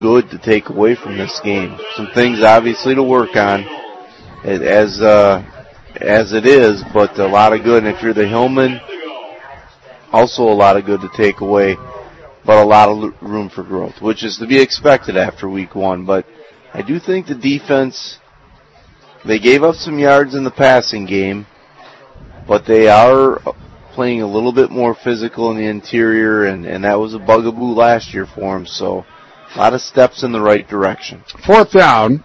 good to take away from this game. Some things obviously to work on as it is, but a lot of good. And if you're the Hillman, also a lot of good to take away, but a lot of room for growth, which is to be expected after week 1. But I do think the defense, they gave up some yards in the passing game, but they are playing a little bit more physical in the interior, and that was a bugaboo last year for them. So a lot of steps in the right direction. 4th down.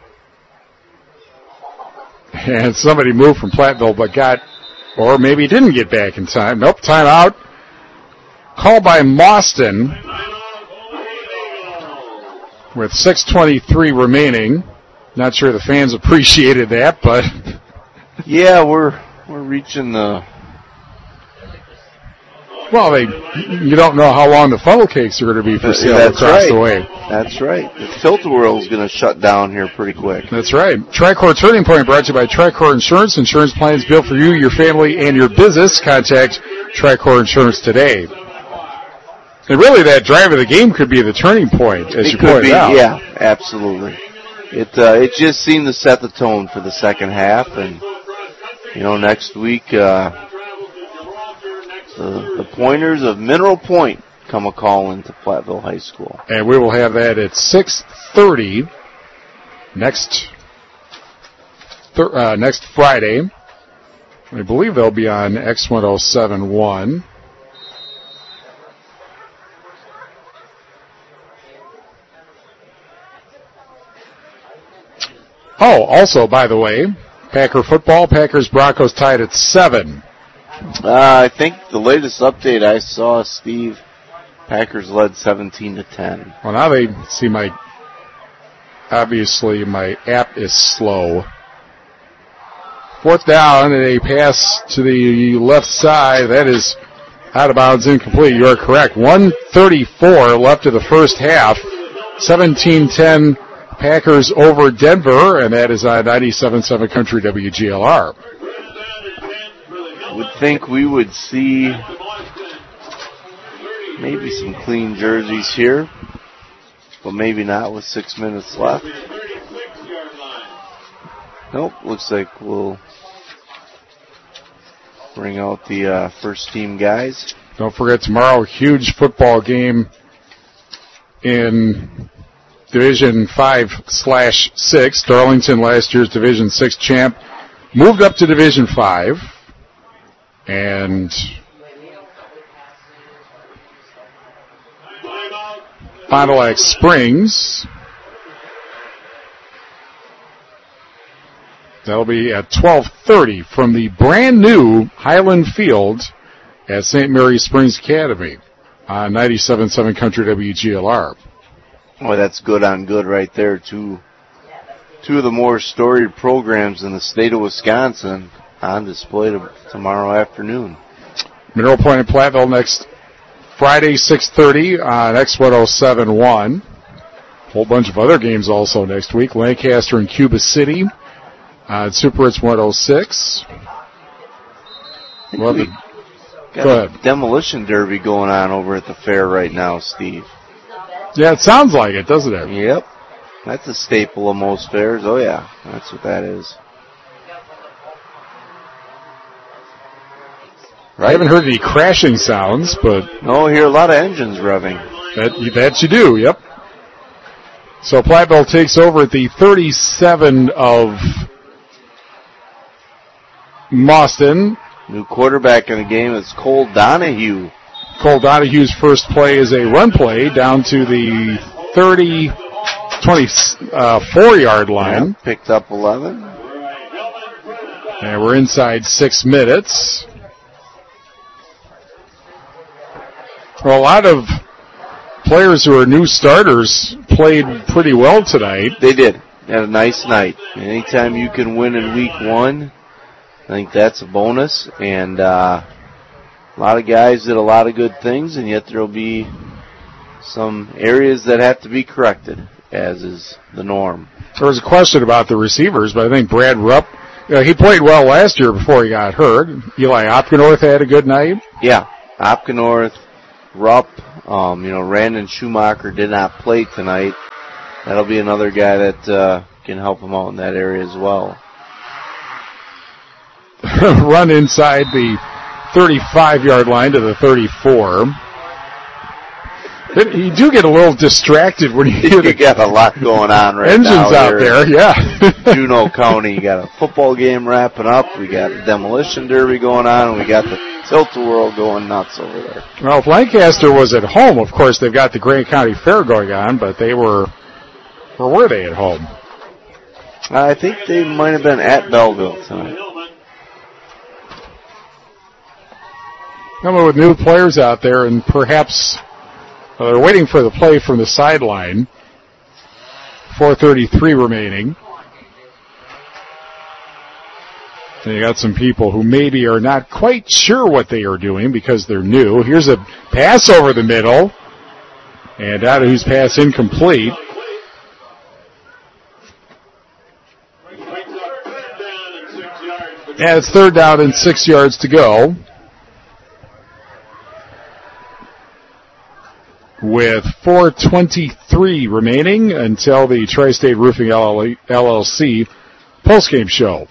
And somebody moved from Platteville but or maybe didn't get back in time. Nope, timeout. Called by Mauston with 6:23 remaining. Not sure the fans appreciated that, but... Yeah, we're reaching the... Well, you don't know how long the funnel cakes are going to be for sale across the way. That's right. The Tilt-A-Whirl is going to shut down here pretty quick. That's right. Tricor Turning Point brought to you by Tricor Insurance. Insurance plans built for you, your family, and your business. Contact Tricor Insurance today. And really, that drive of the game could be the turning point, as you pointed out. Yeah, absolutely. It just seemed to set the tone for the second half, and next week the Pointers of Mineral Point come a-calling to Platteville High School. And we will have that at 6:30 next Friday. I believe they'll be on X1071. Oh, also, by the way, Packer football, Packers-Broncos tied at 7. I think the latest update I saw, Steve, Packers led 17-10. Well, now they see obviously my app is slow. 4th down, and a pass to the left side. That is out of bounds, incomplete. You are correct. 1:34 left of the first half. 17-10 Packers over Denver, and that is on 97.7 Country WGLR. Would think we would see maybe some clean jerseys here, but maybe not with 6 minutes left. Nope, looks like we'll bring out the first team guys. Don't forget tomorrow, huge football game in Division 5/6. Darlington, last year's Division 6 champ, moved up to Division 5. And Fond du Lac Springs, that'll be at 12:30 from the brand new Highland Field at St. Mary Springs Academy on 97.7 Country WGLR. Boy, that's good on good right there. Two of the more storied programs in the state of Wisconsin on display tomorrow afternoon. Mineral Point and Platteville next Friday, 6:30 on X1071. Whole bunch of other games also next week. Lancaster and Cuba City on Super Hits 106. Well, got a demolition derby going on over at the fair right now, Steve. Yeah, it sounds like it, doesn't it? Yep. That's a staple of most fairs. Oh, yeah. That's what that is. Right. I haven't heard any crashing sounds, but... No, I hear a lot of engines revving. That you do, yep. So Platteville takes over at the 37 of Mauston. New quarterback in the game is Cole Donahue. Cole Donahue's first play is a run play down to the 24-yard line. Yeah, picked up 11. And we're inside 6 minutes. Well, a lot of players who are new starters played pretty well tonight. They did. They had a nice night. Anytime you can win in week 1, I think that's a bonus. And a lot of guys did a lot of good things, and yet there will be some areas that have to be corrected, as is the norm. There was a question about the receivers, but I think Brad Rupp, he played well last year before he got hurt. Eli Opgenorth had a good night. Yeah, Opgenorth, Rupp, Randon Schumacher did not play tonight. That'll be another guy that can help him out in that area as well. Run inside the 35-yard line to the 34. You do get a little distracted when you hear you got a lot going on right engines now. Engines out there, yeah. Juneau County, you got a football game wrapping up. We got the demolition derby going on, and we got the tilt-a-whirl going nuts over there. Well, if Lancaster was at home, of course, they've got the Grant County Fair going on, but they were, or were they at home? I think they might have been at Belleville tonight. Coming with new players out there, and perhaps they're waiting for the play from the sideline. 4:33 remaining. And you got some people who maybe are not quite sure what they are doing because they're new. Here's a pass over the middle. And Donahue's pass incomplete. And it's 3rd down and 6 yards to go. With 4:23 remaining until the Tri-State Roofing LLC postgame show.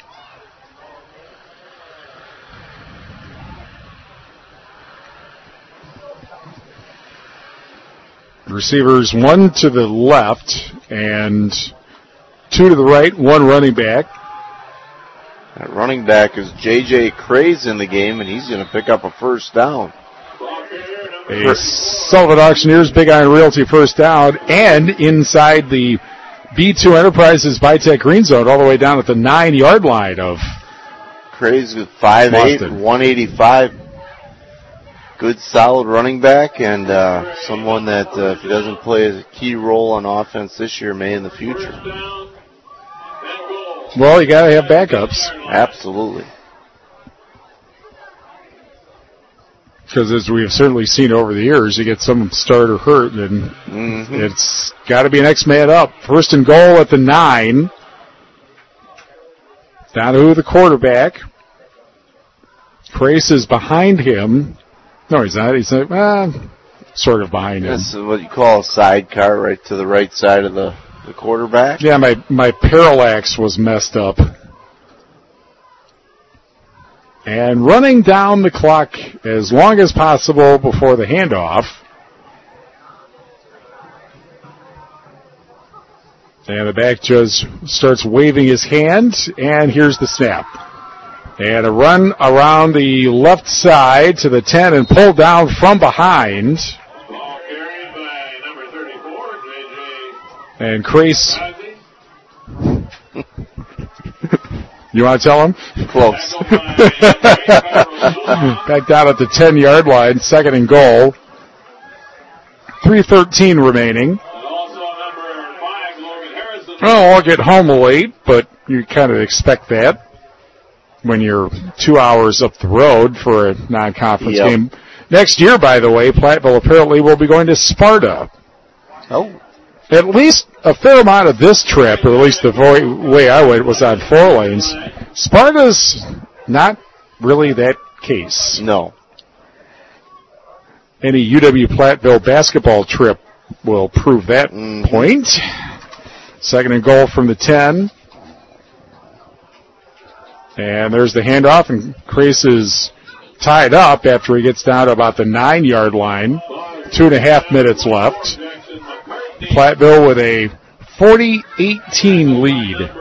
Receivers 1 to the left and 2 to the right, 1 running back. That running back is J.J. Craze in the game, and he's going to pick up a 1st down. A Sullivan Auctioneers Big Iron Realty 1st down, and inside the B2 Enterprises Bitech Green Zone, all the way down at the 9-yard line of Craze with 5'8", 185. Good, solid running back, and someone that, if he doesn't play a key role on offense this year, may in the future. Well, you got to have backups. Absolutely. Because as we've certainly seen over the years, you get some starter hurt, and it's got to be next man up. 1st and goal at the 9. Donahue, the quarterback. Crace is behind him. No, he's not. He's sort of behind him. That's what you call a sidecar, right to the right side of the quarterback. Yeah, my parallax was messed up. And running down the clock as long as possible before the handoff. And the back just starts waving his hand, and here's the snap. And a run around the left side to the 10 and pulled down from behind. And Crace. You want to tell him? Close. Back down at the 10-yard line, 2nd and goal. 3:13 remaining. Oh, I'll get home late, but you kind of expect that when you're 2 hours up the road for a non-conference game. Next year, by the way, Platteville apparently will be going to Sparta. Oh. At least a fair amount of this trip, or at least the way I went, was on 4 lanes. Sparta's not really that case. No. Any UW-Platteville basketball trip will prove that point. 2nd and goal from the 10. And there's the handoff, and Crace is tied up after he gets down to about the 9-yard line. 2.5 minutes left. Platteville with a 40-18 lead.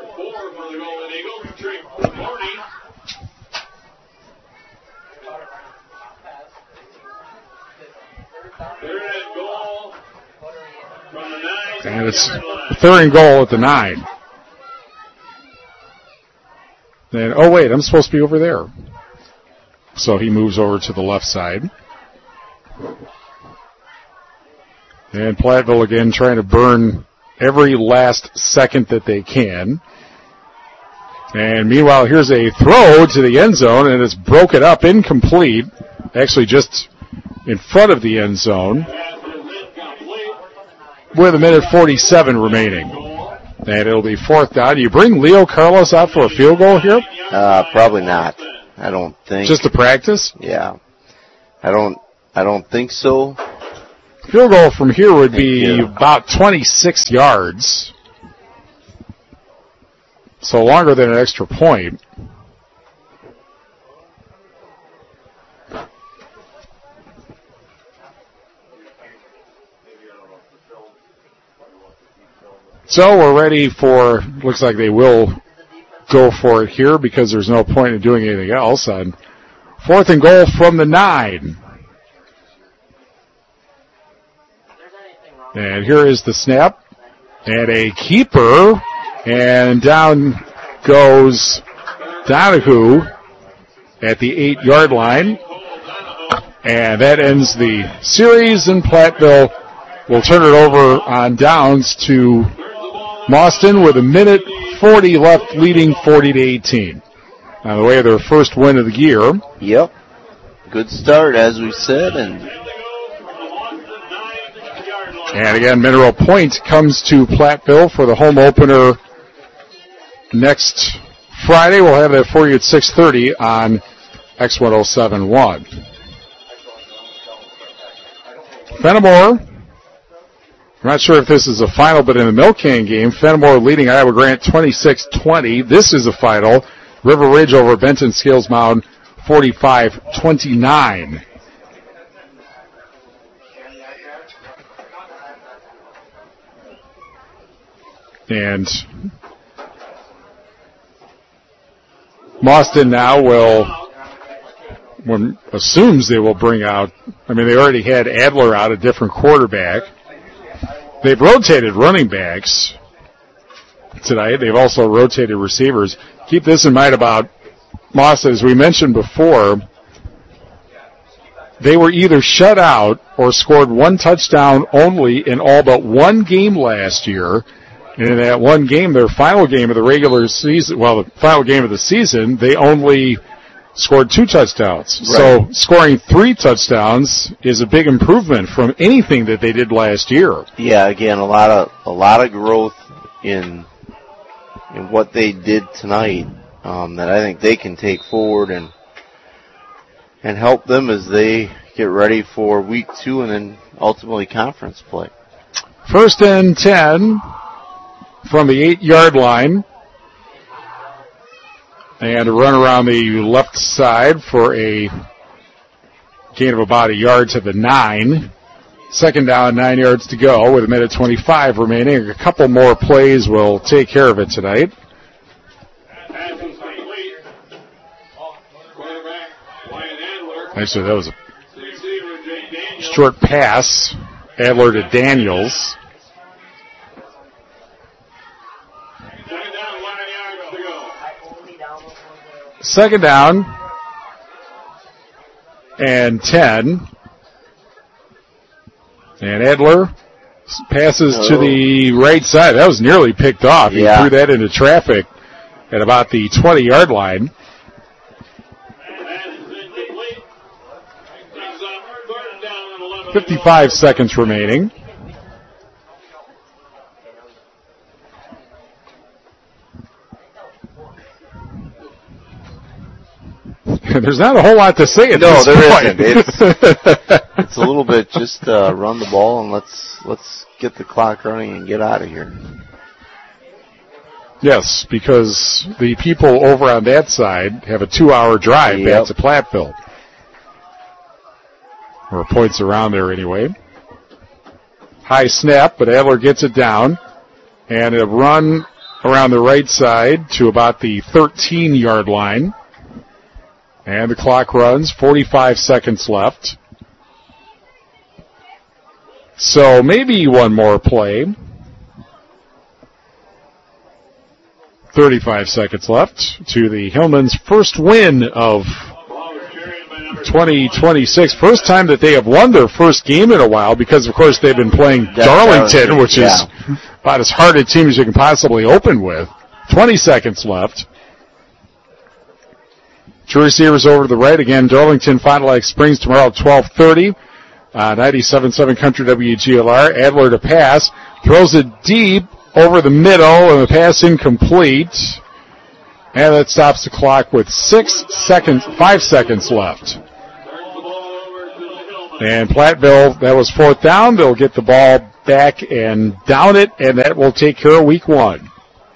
And it's 3rd and goal at the 9. Then, oh wait, I'm supposed to be over there. So he moves over to the left side. And Platteville again trying to burn every last second that they can. And meanwhile, here's a throw to the end zone, and it's broken up, incomplete. Actually just in front of the end zone. With 1:47 remaining. And it'll be 4th down. You bring Leo Carlos out for a field goal here? Probably not. I don't think. Just to practice? Yeah. I don't think so. Field goal from here would be about 26 yards. So longer than an extra point. So we're ready for, looks like they will go for it here because there's no point in doing anything else on 4th and goal from the 9. And here is the snap. And a keeper. And down goes Donahue at the 8-yard line. And that ends the series, and Platteville will turn it over on downs to Mauston with 1:40 left, leading 40-18. On the way of their first win of the year. Yep. Good start, as we said. And again, Mineral Point comes to Platteville for the home opener next Friday. We'll have that for you at 6:30 on X1071. Fenimore, I'm not sure if this is a final, but in the Milk Can game, Fenimore leading Iowa Grant 26-20. This is a final. River Ridge over Benton Scales Mound 45-29. And Mauston now assumes they will bring out, they already had Adler out, a different quarterback. They've rotated running backs tonight. They've also rotated receivers. Keep this in mind about Mauston. As we mentioned before, they were either shut out or scored one touchdown only in all but one game last year. And in that one game, their final game of the regular season, the final game of the season, they only scored 2 touchdowns. Right. So scoring 3 touchdowns is a big improvement from anything that they did last year. Yeah, again, a lot of growth in what they did tonight that I think they can take forward and help them as they get ready for week 2 and then ultimately conference play. 1st and 10 from the 8-yard line. And a run around the left side for a gain of about a yard to the 9. 2nd down, 9 yards to go with 1:25 remaining. A couple more plays will take care of it tonight. Actually, that was a short pass. Adler to Daniels. Second down and 10. And Adler passes to the right side. That was nearly picked off. He threw that into traffic at about the 20-yard line. .55 seconds remaining. There's not a whole lot to say at this point. It's a little bit just run the ball and let's get the clock running and get out of here. Yes, because the people over on that side have a 2-hour drive back to Platteville. Or points around there anyway. High snap, but Adler gets it down. And a run around the right side to about the 13-yard line. And the clock runs, 45 seconds left. So maybe one more play. 35 seconds left to the Hillman's first win of 2026. First time that they have won their first game in a while because, of course, they've been playing Darlington, which is about as hard a team as you can possibly open with. 20 seconds left. Two receivers over to the right. Again, Darlington, Fond du Lac Springs tomorrow at 12:30. 97.7 Country WGLR. Adler to pass. Throws it deep over the middle, and the pass incomplete. And that stops the clock with 5 seconds left. And Platteville, that was 4th down. They'll get the ball back and down it, and that will take care of week 1.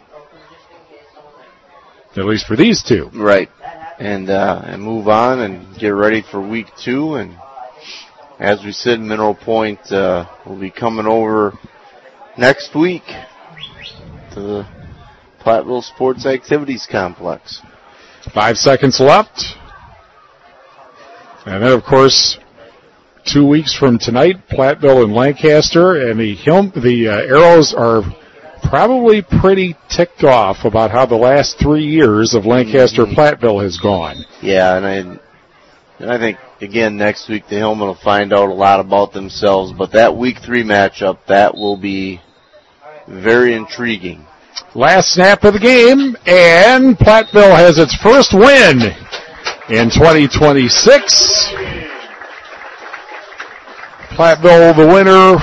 At least for these two. Right. And move on and get ready for week 2. And as we said, Mineral Point will be coming over next week to the Platteville Sports Activities Complex. 5 seconds left. And then, of course, 2 weeks from tonight, Platteville and Lancaster, and the Arrows are probably pretty ticked off about how the last 3 years of Lancaster-Platteville has gone. Yeah, and I think, again, next week the Hillmen will find out a lot about themselves, but that week 3 matchup, that will be very intriguing. Last snap of the game, and Platteville has its first win in 2026. Platteville the winner,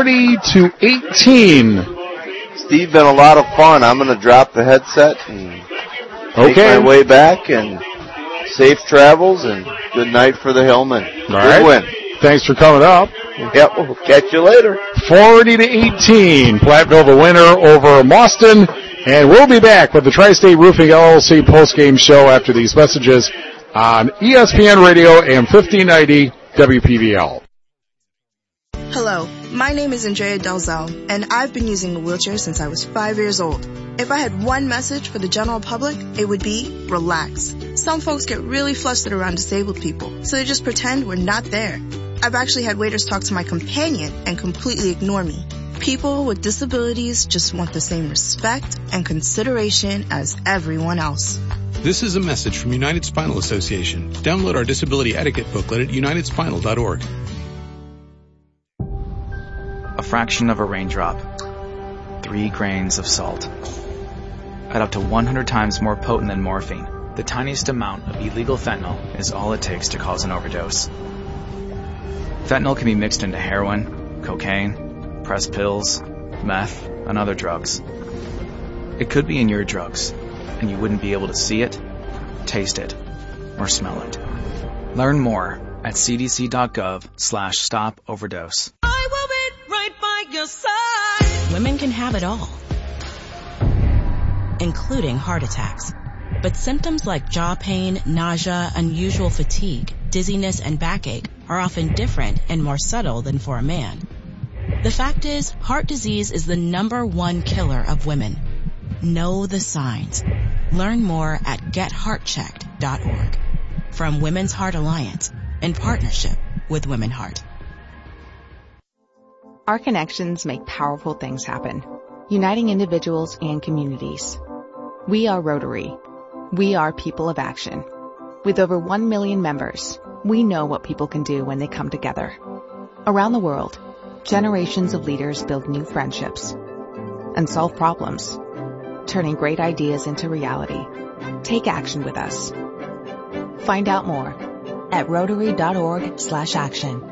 40-18. Steve, been a lot of fun. I'm going to drop the headset and make my way back, and safe travels and good night for the Hillmen. Good win. Thanks for coming up. Yep, we'll catch you later. 40-18. Platteville the winner over Mauston. And we'll be back with the Tri-State Roofing LLC postgame show after these messages on ESPN Radio and 1590 WPVL. Hello, my name is Andrea Dalzell, and I've been using a wheelchair since I was 5 years old. If I had one message for the general public, it would be relax. Some folks get really flustered around disabled people, so they just pretend we're not there. I've actually had waiters talk to my companion and completely ignore me. People with disabilities just want the same respect and consideration as everyone else. This is a message from United Spinal Association. Download our disability etiquette booklet at unitedspinal.org. A fraction of a raindrop. 3 grains of salt. At up to 100 times more potent than morphine, the tiniest amount of illegal fentanyl is all it takes to cause an overdose. Fentanyl can be mixed into heroin, cocaine, pressed pills, meth, and other drugs. It could be in your drugs, and you wouldn't be able to see it, taste it, or smell it. Learn more at cdc.gov/stop-overdose. I will be right by your side. Women can have it all, including heart attacks. But symptoms like jaw pain, nausea, unusual fatigue, dizziness, and backache are often different and more subtle than for a man. The fact is, heart disease is the #1 killer of women. Know the signs. Learn more at getheartchecked.org. From Women's Heart Alliance, in partnership with Women Heart. Our connections make powerful things happen, uniting individuals and communities. We are Rotary. We are people of action. With over 1 million members, we know what people can do when they come together. Around the world, generations of leaders build new friendships and solve problems, turning great ideas into reality. Take action with us. Find out more at Rotary.org/action.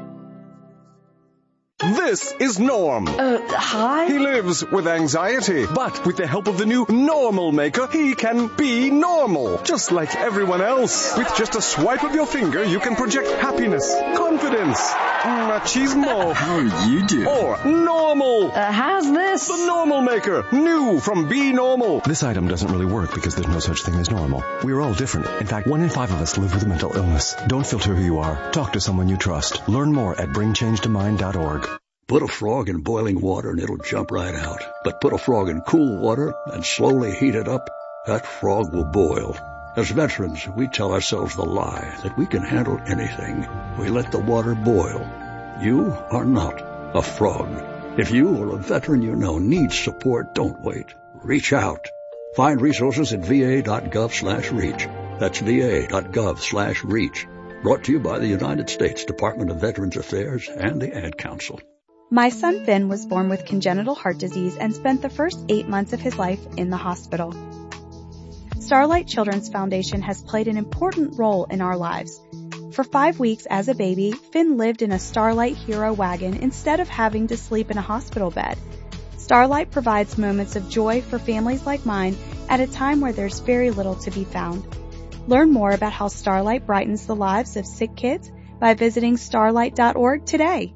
This is Norm. Hi? He lives with anxiety, but with the help of the new Normal Maker, he can be normal, just like everyone else. With just a swipe of your finger, you can project happiness, confidence, machismo. How are you doing? Or normal. How's this? The Normal Maker, new from Be Normal. This item doesn't really work because there's no such thing as normal. We're all different. In fact, 1 in 5 of us live with a mental illness. Don't filter who you are. Talk to someone you trust. Learn more at bringchangetomind.org. Put a frog in boiling water and it'll jump right out. But put a frog in cool water and slowly heat it up, that frog will boil. As veterans, we tell ourselves the lie that we can handle anything. We let the water boil. You are not a frog. If you or a veteran you know needs support, don't wait. Reach out. Find resources at va.gov/reach. That's va.gov/reach. Brought to you by the United States Department of Veterans Affairs and the Ad Council. My son Finn was born with congenital heart disease and spent the first 8 months of his life in the hospital. Starlight Children's Foundation has played an important role in our lives. For 5 weeks as a baby, Finn lived in a Starlight Hero wagon instead of having to sleep in a hospital bed. Starlight provides moments of joy for families like mine at a time where there's very little to be found. Learn more about how Starlight brightens the lives of sick kids by visiting starlight.org today.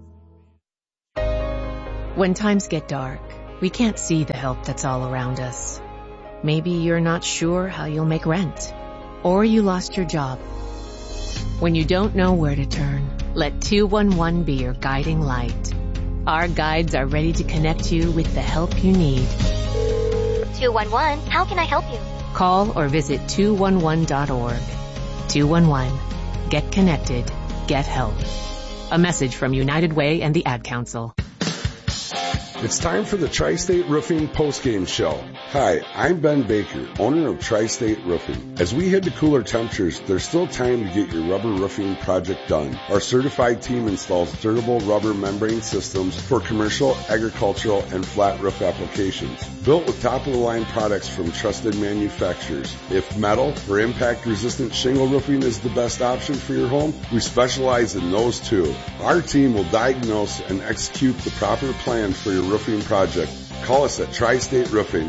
When times get dark, we can't see the help that's all around us. Maybe you're not sure how you'll make rent, or you lost your job. When you don't know where to turn, let 211 be your guiding light. Our guides are ready to connect you with the help you need. 211, how can I help you? Call or visit 211.org. 211. Get connected. Get help. A message from United Way and the Ad Council. It's time for the Tri-State Roofing postgame show. Hi, I'm Ben Baker, owner of Tri-State Roofing. As we head to cooler temperatures, there's still time to get your rubber roofing project done. Our certified team installs durable rubber membrane systems for commercial, agricultural, and flat roof applications. Built with top-of-the-line products from trusted manufacturers. If metal or impact-resistant shingle roofing is the best option for your home, we specialize in those too. Our team will diagnose and execute the proper plan for your roofing project. Call us at Tri-State Roofing.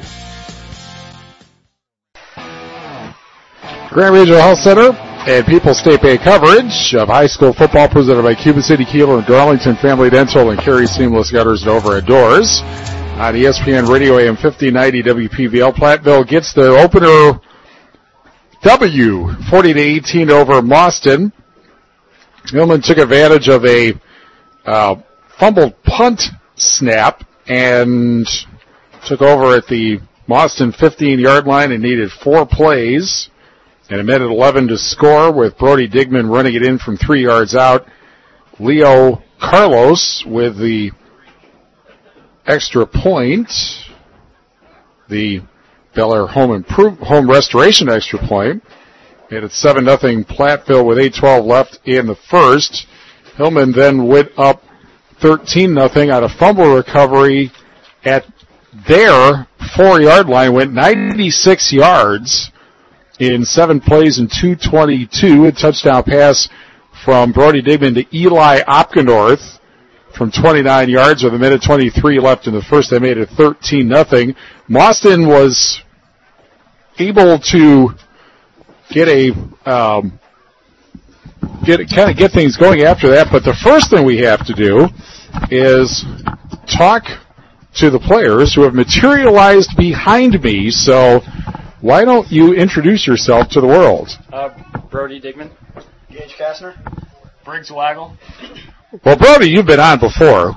Grand Regional Health Center and People's State Bank coverage of high school football presented by Cuba City, Keeler, and Darlington Family Dental and Carey Seamless Gutters and Overhead Doors. On ESPN Radio AM 1590 WPVL, Platteville gets their opener W, 40-18 over Mauston. Hillman took advantage of a fumbled punt snap and took over at the Mauston 15-yard line and needed 4 plays and a minute 11 to score with Brody Digman running it in from 3 yards out. Leo Carlos with the extra point, the Bel Air home restoration extra point. And it's 7-0 Platteville with 8:12 left in the first. Hillman then went up 13-0 on a fumble recovery at their 4-yard line, went 96 yards in 7 plays and 2:22. A touchdown pass from Brody Digman to Eli Opgenorth from 29 yards with a minute 23 left in the first. They made it 13-0. Mauston was able to get get things going after that, but the first thing we have to do is talk to the players who have materialized behind me. So why don't you introduce yourself to the world? Brody Digman. Gage Kastner. Briggs Waggle. Well, Brody, you've been on before.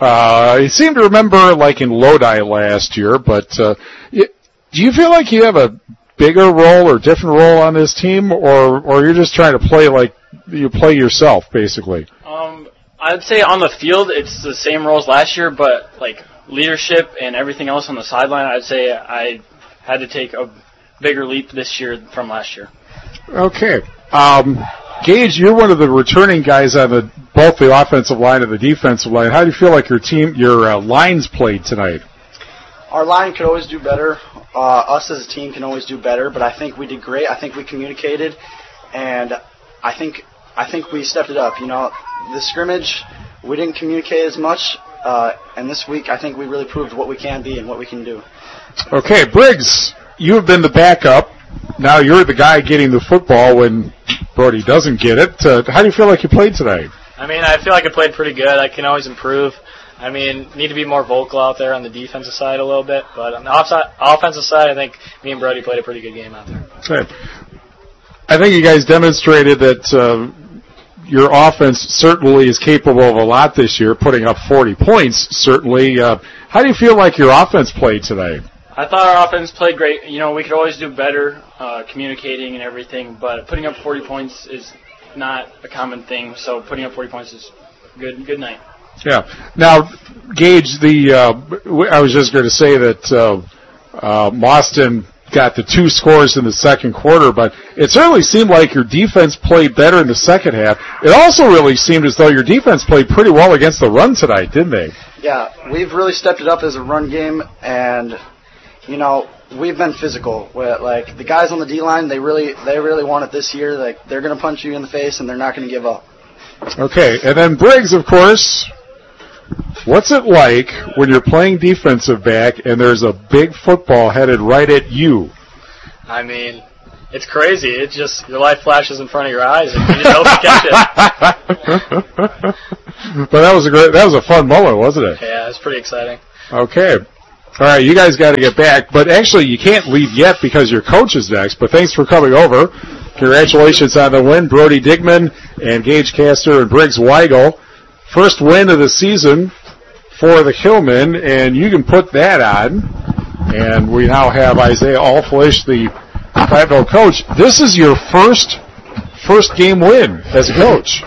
I seem to remember like in Lodi last year, but do you feel like you have a bigger role or different role on this team, or you're just trying to play like you play yourself, basically? I'd say on the field it's the same role as last year, but like leadership and everything else on the sideline, I'd say I had to take a bigger leap this year from last year. Okay. Gage, you're one of the returning guys on both the offensive line and the defensive line. How do you feel like your lines played tonight? Our line could always do better. Us as a team can always do better, but I think we did great. I think we communicated, and I think we stepped it up. You know, the scrimmage, we didn't communicate as much, and this week I think we really proved what we can be and what we can do. Okay, Briggs, you have been the backup. Now you're the guy getting the football when Brody doesn't get it. How do you feel like you played tonight? I mean, I feel like I played pretty good. I can always improve. I mean, need to be more vocal out there on the defensive side a little bit. But on the offensive side, I think me and Brody played a pretty good game out there. Okay. I think you guys demonstrated that your offense certainly is capable of a lot this year, putting up 40 points, certainly. How do you feel like your offense played today? I thought our offense played great. You know, we could always do better communicating and everything, but putting up 40 points is not a common thing, so putting up 40 points is good night. Yeah. Now, Gage, I was just going to say that Mauston got the 2 scores in the second quarter, but it certainly seemed like your defense played better in the second half. It also really seemed as though your defense played pretty well against the run tonight, didn't they? Yeah, we've really stepped it up as a run game, and you know, we've been physical. Like the guys on the D-line, they really want it this year. Like they're going to punch you in the face, and they're not going to give up. Okay, and then Briggs, of course. What's it like when you're playing defensive back and there's a big football headed right at you? I mean, it's crazy. It's just your life flashes in front of your eyes, and you just hope you catch it. But that was a fun moment, wasn't it? Yeah, it was pretty exciting. Okay. All right, you guys got to get back. But actually, you can't leave yet because your coach is next. But thanks for coming over. Congratulations on the win, Brody Digman and Gage Castor and Briggs Weigel. First win of the season for the Hillmen, and you can put that on. And we now have Isaiah Allfleisch, the Platteville coach. This is your first game win as a coach.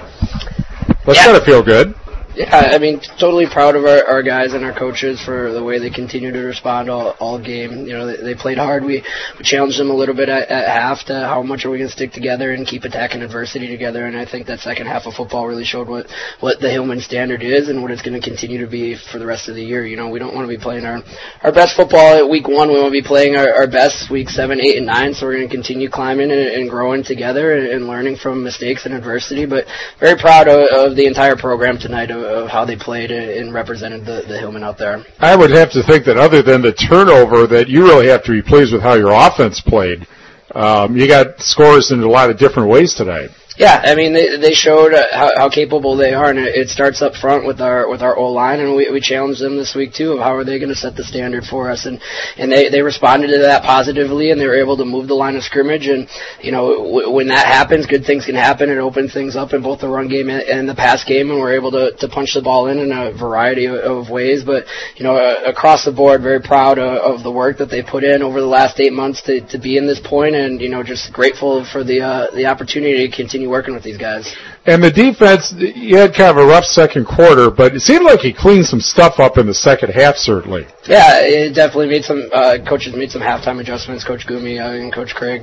That's got to feel good. Yeah, I mean, totally proud of our guys and our coaches for the way they continue to respond all game. You know, they played hard. We challenged them a little bit at half to how much are we going to stick together and keep attacking adversity together, and I think that second half of football really showed what the Hillman standard is and what it's going to continue to be for the rest of the year. You know, we don't want to be playing our best football at week 1. We want to be playing our best week 7, 8, and 9, so we're going to continue climbing and growing together and learning from mistakes and adversity, but very proud of the entire program tonight of how they played and represented the Hillman out there. I would have to think that other than the turnover, that you really have to be pleased with how your offense played. You got scores in a lot of different ways tonight. Yeah, I mean, they showed how capable they are, and it starts up front with our O-line, and we challenged them this week, too, of how are they going to set the standard for us, and they responded to that positively, and they were able to move the line of scrimmage, and, you know, when that happens, good things can happen. It opens things up in both the run game and the pass game, and we're able to punch the ball in a variety of ways, but, you know, across the board, very proud of the work that they put in over the last 8 months to be in this point, and, you know, just grateful for the opportunity to continue working with these guys. And the defense, you had kind of a rough second quarter, but it seemed like he cleaned some stuff up in the second half, certainly. Yeah, it definitely made some, coaches made some halftime adjustments, Coach Gumi and Coach Craig.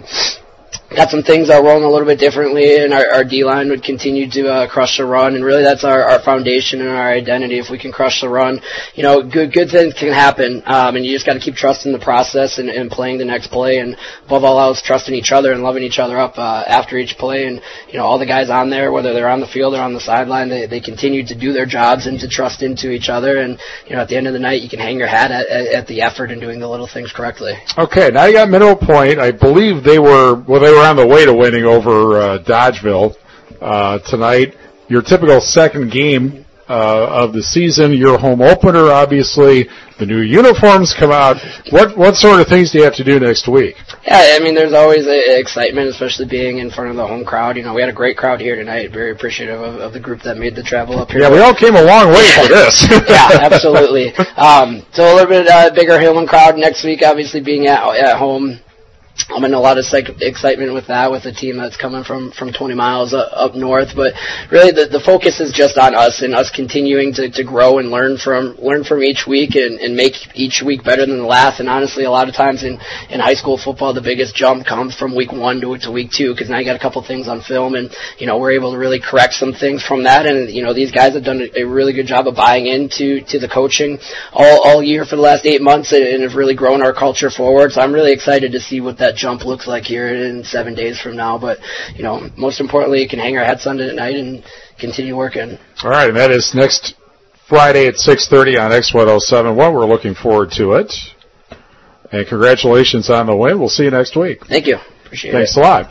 Got some things that rolling a little bit differently, and our D-line would continue to crush the run, and really that's our foundation and our identity. If we can crush the run, you know, good things can happen, and you just got to keep trusting the process and playing the next play, and above all else, trusting each other and loving each other up after each play. And, you know, all the guys on there, whether they're on the field or on the sideline, they continue to do their jobs and to trust into each other, and, you know, at the end of the night, you can hang your hat at the effort and doing the little things correctly. Okay, now you got Mineral Point. I believe they were on the way to winning over Dodgeville tonight. Your typical second game of the season, your home opener, obviously. The new uniforms come out. What sort of things do you have to do next week? Yeah, I mean, there's always excitement, especially being in front of the home crowd. You know, we had a great crowd here tonight. Very appreciative of the group that made the travel up here. Yeah, we all came a long way for this. Yeah, absolutely. So a little bit bigger Hillman crowd next week, obviously being at home. I'm in a lot of excitement with that, with a team that's coming from 20 miles up north. But really, the focus is just on us and us continuing to grow and learn from each week and make each week better than the last. And honestly, a lot of times in high school football, the biggest jump comes from week 1 to week 2, because now you got a couple things on film, and, you know, we're able to really correct some things from that. And, you know, these guys have done a really good job of buying into the coaching all year for the last 8 months, and have really grown our culture forward. So I'm really excited to see what that jump looks like here in 7 days from now. But, you know, most importantly, you can hang our hats on tonight and continue working. All right, and that is next Friday at 6:30 on X107.1. We're looking forward to it. And congratulations on the win. We'll see you next week. Thank you. Appreciate it. Thanks a lot.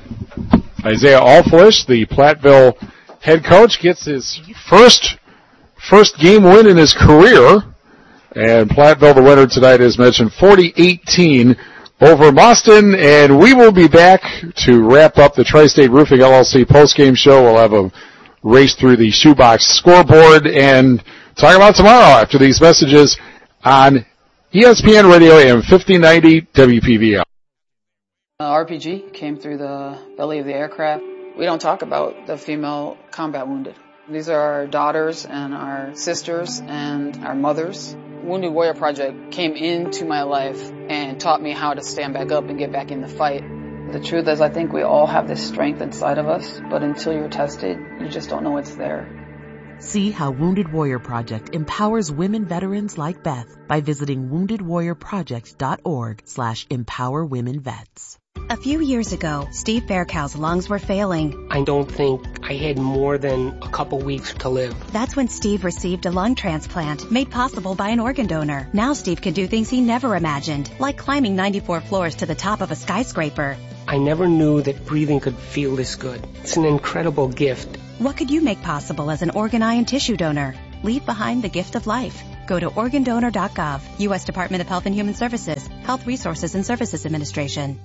Isaiah Allfleisch, the Platteville head coach, gets his first game win in his career. And Platteville, the winner tonight, as mentioned, 40-18 over Boston, and we will be back to wrap up the Tri-State Roofing LLC postgame show. We'll have a race through the shoebox scoreboard and talk about tomorrow after these messages on ESPN Radio AM 1590 WPVL. RPG came through the belly of the aircraft. We don't talk about the female combat wounded. These are our daughters and our sisters and our mothers. Wounded Warrior Project came into my life and taught me how to stand back up and get back in the fight. The truth is, I think we all have this strength inside of us, but until you're tested, you just don't know it's there. See how Wounded Warrior Project empowers women veterans like Beth by visiting woundedwarriorproject.org/empowerwomenvets. A few years ago, Steve Faircow's lungs were failing. I don't think I had more than a couple weeks to live. That's when Steve received a lung transplant made possible by an organ donor. Now Steve can do things he never imagined, like climbing 94 floors to the top of a skyscraper. I never knew that breathing could feel this good. It's an incredible gift. What could you make possible as an organ, eye, and tissue donor? Leave behind the gift of life. Go to organdonor.gov, U.S. Department of Health and Human Services, Health Resources and Services Administration.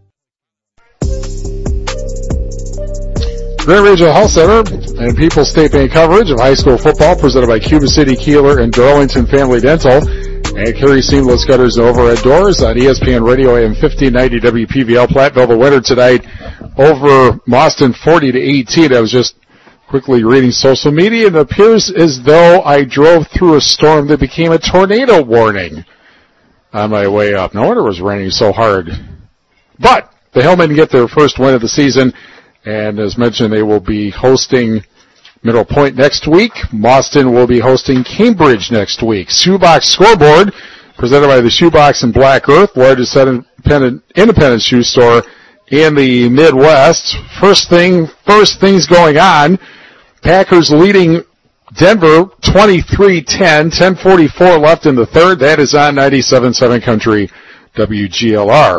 Grand Regional Health Center and People's State Bank coverage of high school football presented by Cuba City, Keeler, and Darlington Family Dental. And Carrie Seamless Gutters and Overhead Doors on ESPN Radio AM 1590 WPVL. Platteville the winner tonight over Mauston 40-18. I was just quickly reading social media, and it appears as though I drove through a storm that became a tornado warning on my way up. No wonder it was raining so hard. But the Hillmen get their first win of the season, and as mentioned, they will be hosting Middle Point next week. Mauston will be hosting Cambridge next week. Shoebox Scoreboard, presented by the Shoebox in Black Earth, largest independent shoe store in the Midwest. First things going on. Packers leading Denver 23-10, 10:44 left in the third. That is on 97.7 Country WGLR.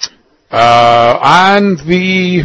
On the,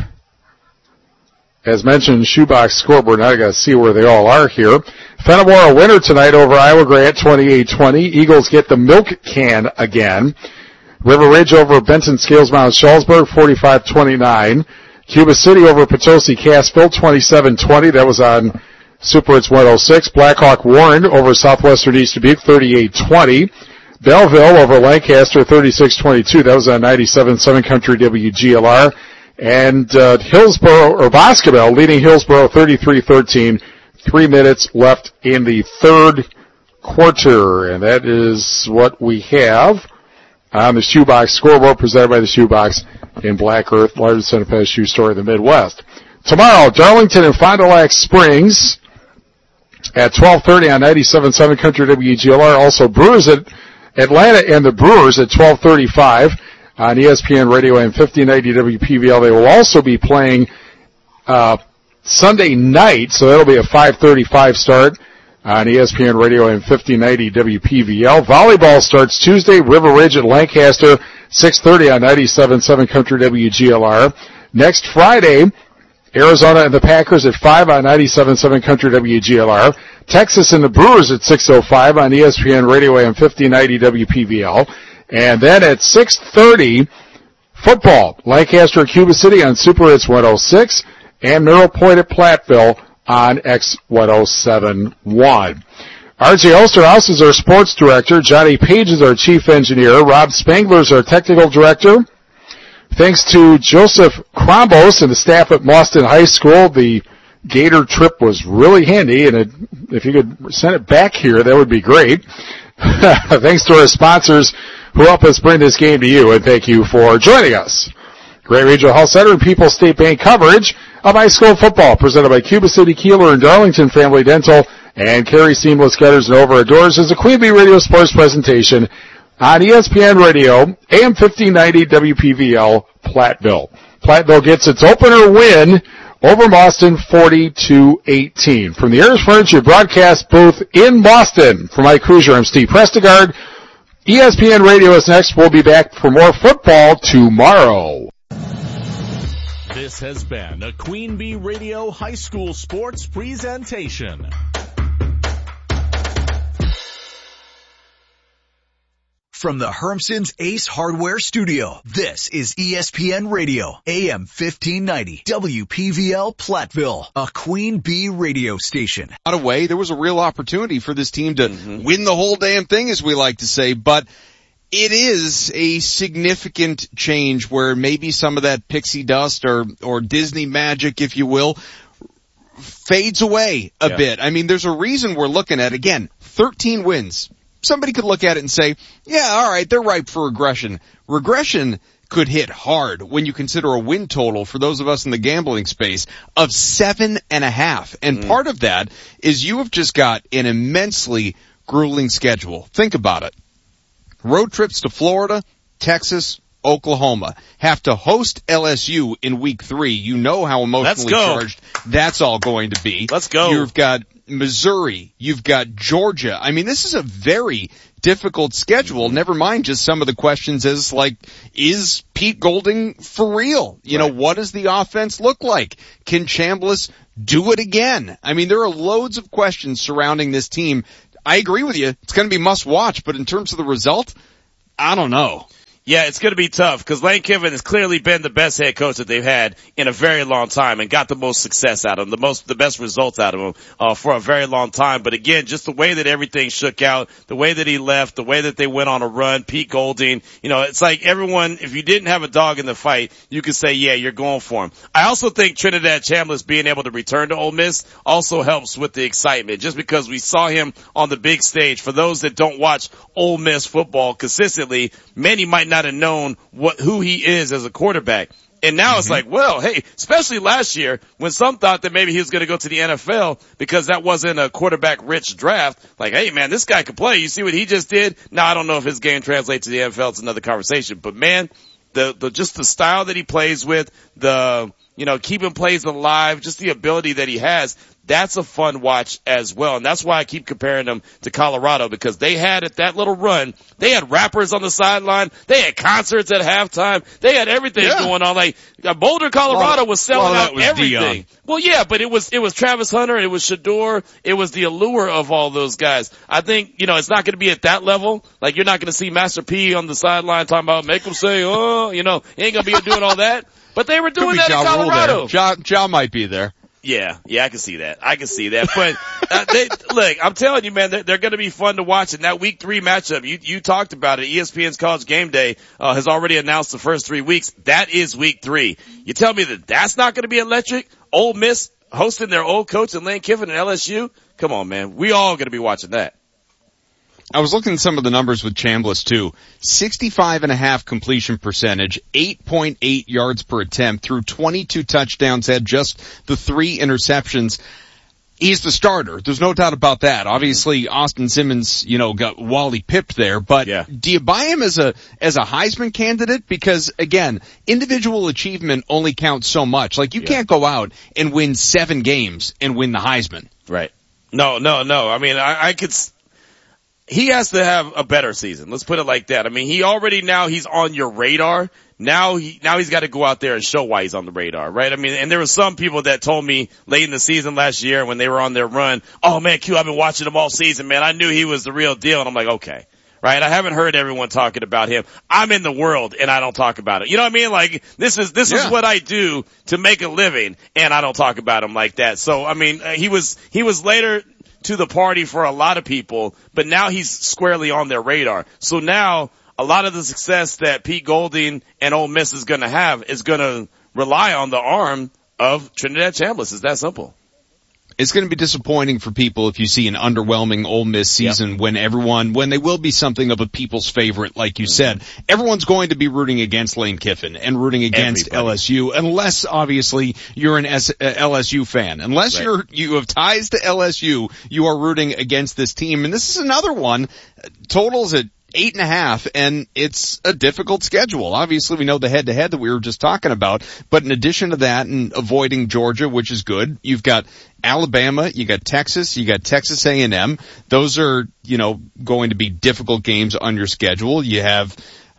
as mentioned, Shoebox Scoreboard, now I gotta see where they all are here. Fenimore a winner tonight over Iowa Grant 28-20. Eagles get the milk can again. River Ridge over Benton Scales Mount Shullsburg 45-29. Cuba City over Potosi Cassville 27-20. That was on Super Hits 106. Blackhawk Warren over Southwestern East Dubuque 38-20. Belleville over Lancaster 36-22. That was on 97.7 Country WGLR. And Hillsboro, or Boscobel, leading Hillsboro 33-13. 3 minutes left in the third quarter. And that is what we have on the Shoebox Scoreboard, presented by the Shoebox in Black Earth, largest independent shoe store in the Midwest. Tomorrow, Darlington and Fond du Lac Springs at 12:30 on 97.7 Country WGLR. Also, Brewers at Atlanta and the Brewers at 12:35 on ESPN Radio and 1590 WPVL. They will also be playing Sunday night, so that'll be a 5:35 start on ESPN Radio and 1590 WPVL. Volleyball starts Tuesday, River Ridge at Lancaster, 6:30 on 97.7 Country WGLR. Next Friday, Arizona and the Packers at 5 on 97.7 Country WGLR. Texas and the Brewers at 6:05 on ESPN Radio and 1590 WPVL. And then at 6:30, football, Lancaster at Cuba City on Super Hits 106, and Middle Point at Platteville on X1071. RJ Osterhaus is our sports director. Johnny Page is our chief engineer. Rob Spangler is our technical director. Thanks to Joseph Krombos and the staff at Mauston High School, the Gator trip was really handy, and if you could send it back here, that would be great. Thanks to our sponsors who help us bring this game to you, and thank you for joining us. Great Regional Health Center and People's State Bank coverage of high school football, presented by Cuba City, Keeler, and Darlington Family Dental, and Carrie Seamless Gutters and Overhead Doors is a Queen Bee Radio Sports presentation on ESPN Radio, AM 1590 WPVL, Platteville. Platteville gets its opener win over Mauston 40-18. From the Ayers Furniture broadcast booth in Boston, for Mike Hoosier, I'm Steve Prestegard. ESPN Radio is next. We'll be back for more football tomorrow. This has been a Queen Bee Radio High School Sports presentation. From the Hermson's Ace Hardware Studio, this is ESPN Radio, AM 1590, WPVL Platteville, a Queen Bee radio station. Out of way, there was a real opportunity for this team to win the whole damn thing, as we like to say, but it is a significant change where maybe some of that pixie dust or Disney magic, if you will, fades away a bit. I mean, there's a reason we're looking at, again, 13 wins. Somebody could look at it and say, yeah, all right, they're ripe for regression. Regression could hit hard when you consider a win total, for those of us in the gambling space, of 7.5. And part of that is you have just got an immensely grueling schedule. Think about it. Road trips to Florida, Texas, Oklahoma. Have to host LSU in week 3. You know how emotionally charged that's all going to be. Let's go. You've got Missouri. You've got Georgia. I mean, this is a very difficult schedule. Never mind just some of the questions as like, is Pete Golding for real? You know, what does the offense look like? Can Chambliss do it again? I mean, there are loads of questions surrounding this team. I agree with you. It's going to be must watch, but in terms of the result, I don't know. Yeah, it's going to be tough because Lane Kiffin has clearly been the best head coach that they've had in a very long time and got the most success out of him, the best results out of him, for a very long time. But again, just the way that everything shook out, the way that he left, the way that they went on a run, Pete Golding, you know, it's like everyone, if you didn't have a dog in the fight, you could say, yeah, you're going for him. I also think Trinidad Chambliss being able to return to Ole Miss also helps with the excitement just because we saw him on the big stage. For those that don't watch Ole Miss football consistently, many might not have known who he is as a quarterback. And now it's like, well, hey, especially last year when some thought that maybe he was going to go to the NFL because that wasn't a quarterback rich draft. Like, hey man, this guy could play. You see what he just did? Now I don't know if his game translates to the NFL. It's another conversation, but man, just the style that he plays with, keeping plays alive, just the ability that he has. That's a fun watch as well. And that's why I keep comparing them to Colorado because they had at that little run, they had rappers on the sideline. They had concerts at halftime. They had everything going on. Like Boulder, Colorado was selling out everything. Dion. Well, yeah, but it was Travis Hunter. It was Shador. It was the allure of all those guys. I think, it's not going to be at that level. Like you're not going to see Master P on the sideline talking about make them say, oh, he ain't going to be doing all that. But they were doing that in Colorado. Ja might be there. Yeah, I can see that. But look, I'm telling you, man, they're going to be fun to watch. And that week 3 matchup, you talked about it. ESPN's College Game Day has already announced the first 3 weeks. That is week 3. You tell me that's not going to be electric? Ole Miss hosting their old coach and Lane Kiffin and LSU? Come on, man. We all going to be watching that. I was looking at some of the numbers with Chambliss too. 65.5 completion percentage, 8.8 yards per attempt, threw 22 touchdowns, had just the 3 interceptions. He's the starter. There's no doubt about that. Obviously, Austin Simmons, got Wally pipped there, but do you buy him as a Heisman candidate? Because again, individual achievement only counts so much. Like you can't go out and win 7 games and win the Heisman. Right. No. I mean, I could, he has to have a better season. Let's put it like that. I mean, he's on your radar. Now he's got to go out there and show why he's on the radar, right? I mean, and there were some people that told me late in the season last year when they were on their run, oh man, Q, I've been watching him all season, man. I knew he was the real deal. And I'm like, okay. Right? I haven't heard everyone talking about him. I'm in the world and I don't talk about it. You know what I mean? Like this is what I do to make a living and I don't talk about him like that. So, I mean, he was later to the party for a lot of people, but now he's squarely on their radar. So now a lot of the success that Pete Golding and Ole Miss is going to have is going to rely on the arm of Trinidad Chambliss. It's that simple. It's going to be disappointing for people if you see an underwhelming Ole Miss season when they will be something of a people's favorite, like you said. Everyone's going to be rooting against Lane Kiffin and rooting against LSU, unless obviously you're an LSU fan. Unless you have ties to LSU, you are rooting against this team. And this is another one. Totals at 8.5, and it's a difficult schedule. Obviously, we know the head-to-head that we were just talking about, but in addition to that and avoiding Georgia, which is good, you've got Alabama, you got Texas, you got Texas A&M. Those are, going to be difficult games on your schedule. You have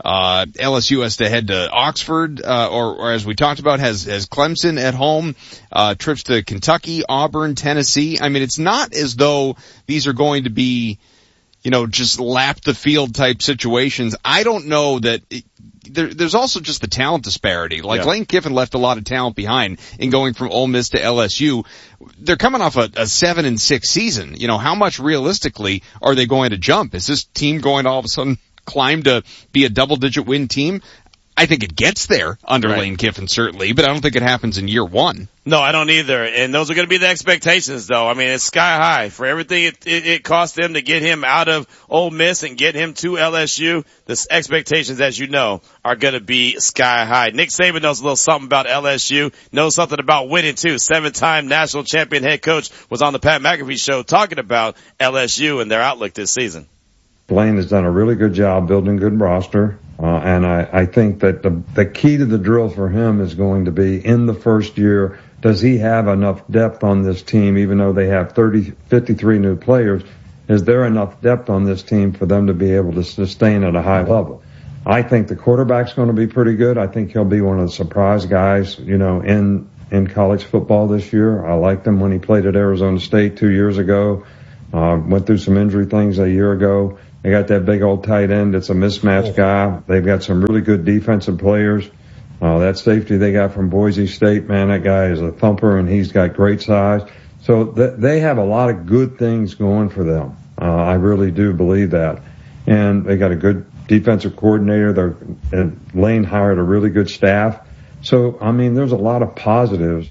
LSU has to head to Oxford, or as we talked about, has Clemson at home, trips to Kentucky, Auburn, Tennessee. I mean, it's not as though these are going to be just lap the field type situations. I don't know that there's also just the talent disparity. Like Lane Kiffin left a lot of talent behind in going from Ole Miss to LSU. They're coming off a 7-6 season. How much realistically are they going to jump? Is this team going to all of a sudden climb to be a double-digit win team? I think it gets there under Lane Kiffin, certainly, but I don't think it happens in year 1. No, I don't either. And those are going to be the expectations, though. I mean, it's sky high. For everything it cost them to get him out of Ole Miss and get him to LSU, the expectations, as you know, are going to be sky high. Nick Saban knows a little something about LSU, knows something about winning, too. 7-time national champion head coach was on the Pat McAfee show talking about LSU and their outlook this season. Lane has done a really good job building a good roster. And I think that the key to the drill for him is going to be in the first year, does he have enough depth on this team, even though they have 53 new players? is there enough depth on this team for them to be able to sustain at a high level? I think the quarterback's going to be pretty good. I think he'll be one of the surprise guys, in college football this year. I liked him when he played at Arizona State 2 years ago. Went through some injury things a year ago. They got that big old tight end that's a mismatch guy. They've got some really good defensive players. That safety they got from Boise State, man, that guy is a thumper, and he's got great size. So they have a lot of good things going for them. I really do believe that. And they got a good defensive coordinator. Lane hired a really good staff. So, there's a lot of positives.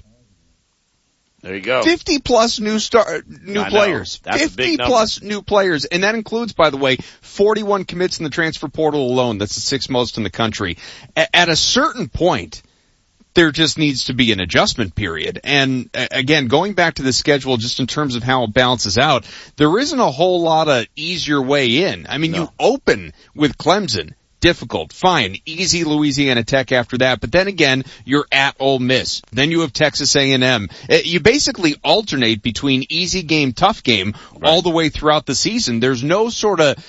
There you go. 50 plus new players. 50 plus new players. And that includes, by the way, 41 commits in the transfer portal alone. That's the sixth most in the country. At a certain point, there just needs to be an adjustment period. And again, going back to the schedule just in terms of how it balances out, there isn't a whole lot of easier way in. You open with Clemson. Difficult, fine, easy Louisiana Tech after that, but then again, you're at Ole Miss. Then you have Texas A&M. You basically alternate between easy game, tough game all the way throughout the season. There's no sort of,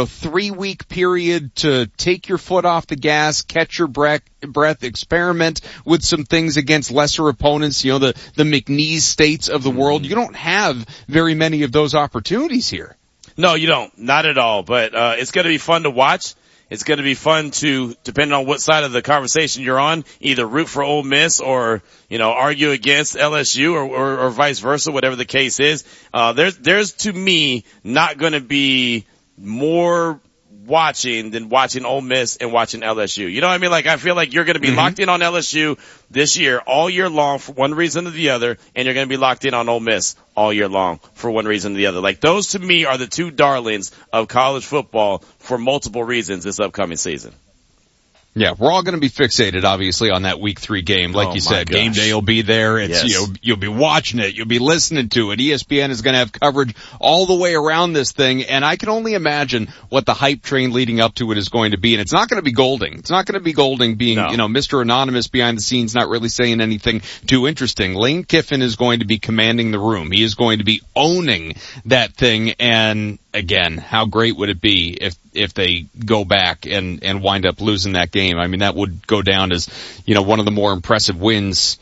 3-week period to take your foot off the gas, catch your breath, experiment with some things against lesser opponents, the McNeese States of the world. You don't have very many of those opportunities here. No, you don't. Not at all, but it's going to be fun to watch. It's going to be fun to, depending on what side of the conversation you're on, either root for Ole Miss or, argue against LSU or vice versa, whatever the case is. There's to me not going to be more watching than watching Ole Miss and watching LSU. You know what I mean? Like, I feel like you're going to be locked in on LSU this year all year long for one reason or the other, and you're going to be locked in on Ole Miss all year long for one reason or the other. Like, those to me are the two darlings of college football for multiple reasons this upcoming season. Yeah, we're all going to be fixated, obviously, on that Week 3 game. Like you said, game day will be there. It's, you'll be watching it. You'll be listening to it. ESPN is going to have coverage all the way around this thing. And I can only imagine what the hype train leading up to it is going to be. And it's not going to be Golding. It's not going to be Golding being, Mr. Anonymous behind the scenes, not really saying anything too interesting. Lane Kiffin is going to be commanding the room. He is going to be owning that thing. And again, how great would it be if they go back and wind up losing that game? That would go down as, one of the more impressive wins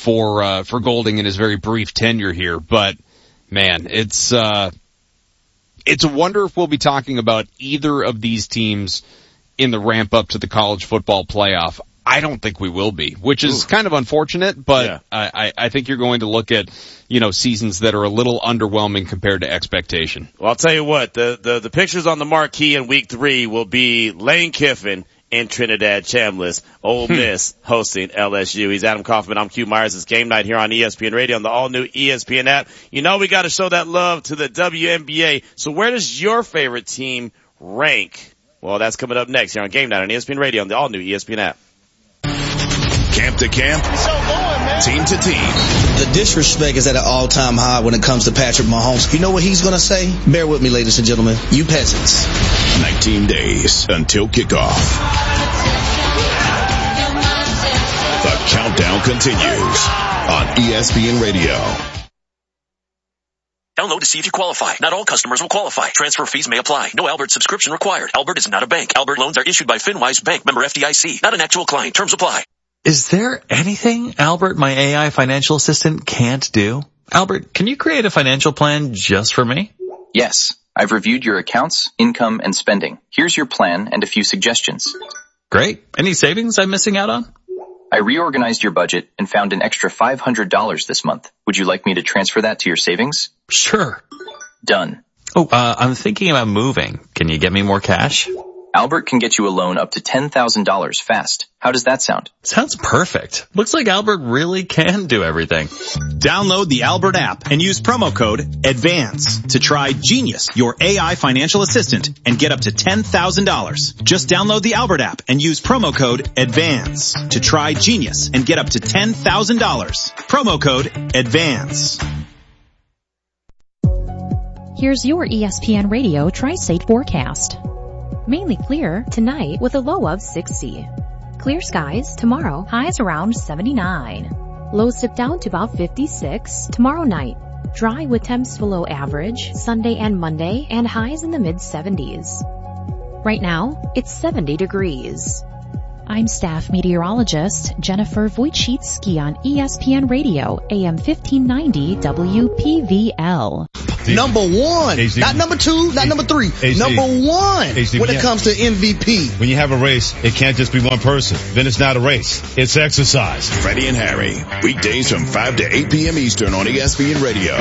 for Golding in his very brief tenure here. But man, it's a wonder if we'll be talking about either of these teams in the ramp up to the college football playoff. I don't think we will be, which is kind of unfortunate, but I think you're going to look at, seasons that are a little underwhelming compared to expectation. Well, I'll tell you what, the pictures on the marquee in Week 3 will be Lane Kiffin and Trinidad Chambliss, Ole Miss hosting LSU. He's Adam Kaufman. I'm Q Myers. It's game night here on ESPN Radio on the all-new ESPN app. We got to show that love to the WNBA. So where does your favorite team rank? Well, that's coming up next here on Game Night on ESPN Radio on the all-new ESPN app. Camp to camp, team to team. The disrespect is at an all-time high when it comes to Patrick Mahomes. You know what he's going to say? Bear with me, ladies and gentlemen. You peasants. 19 days until kickoff. The countdown continues on ESPN Radio. Download to see if you qualify. Not all customers will qualify. Transfer fees may apply. No Albert subscription required. Albert is not a bank. Albert loans are issued by FinWise Bank, member FDIC. Not an actual client. Terms apply. Is there anything Albert, my AI financial assistant, can't do? Albert, can you create a financial plan just for me? Yes. I've reviewed your accounts, income, and spending. Here's your plan and a few suggestions. Great. Any savings I'm missing out on? I reorganized your budget and found an extra $500 this month. Would you like me to transfer that to your savings? Sure. Done. Oh, I'm thinking about moving. Can you get me more cash? Albert can get you a loan up to $10,000 fast. How does that sound? Sounds perfect. Looks like Albert really can do everything. Download the Albert app and use promo code ADVANCE to try Genius, your AI financial assistant, and get up to $10,000. Just download the Albert app and use promo code ADVANCE to try Genius and get up to $10,000. Promo code ADVANCE. Here's your ESPN Radio Tri-State forecast. Mainly clear tonight with a low of 60. Clear skies tomorrow, highs around 79. Lows dip down to about 56 tomorrow night. Dry with temps below average Sunday and Monday and highs in the mid-70s. Right now, it's 70 degrees. I'm staff meteorologist Jennifer Wojcicki on ESPN Radio, AM 1590 WPVL. Number one. Not number two, not number three. Number one when it comes to MVP. When you have a race, it can't just be one person. Then it's not a race. It's exercise. Freddie and Harry, weekdays from 5 to 8 p.m. Eastern on ESPN Radio.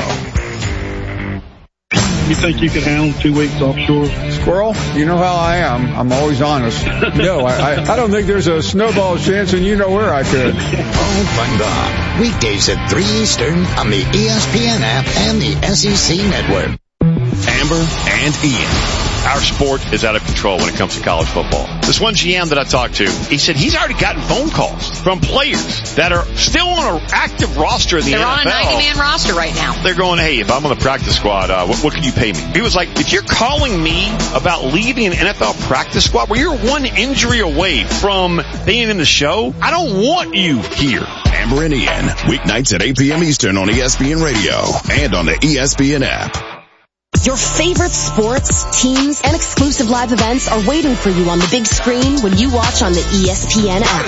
You think you can handle 2 weeks offshore? Squirrel, you know how I am. I'm always honest. No, I don't think there's a snowball's chance, and you know where I could. Oh, my God. Weekdays at 3 Eastern on the ESPN app and the SEC Network. Amber and Ian. Our sport is out of control when it comes to college football. This one GM that I talked to, he said he's already gotten phone calls from players that are still on an active roster in the NFL. They're on a 90-man roster right now. They're going, hey, if I'm on the practice squad, what can you pay me? He was like, if you're calling me about leaving an NFL practice squad where you're one injury away from being in the show, I don't want you here. Amber and Ian, weeknights at 8 p.m. Eastern on ESPN Radio and on the ESPN app. Your favorite sports, teams, and exclusive live events are waiting for you on the big screen when you watch on the ESPN app.